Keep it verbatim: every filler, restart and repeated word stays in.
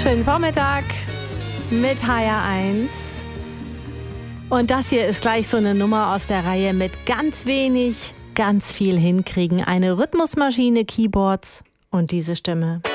Schönen Vormittag mit H R eins. Und das hier ist gleich so eine Nummer aus der Reihe mit ganz wenig, ganz viel hinkriegen. Eine Rhythmusmaschine, Keyboards und diese Stimme.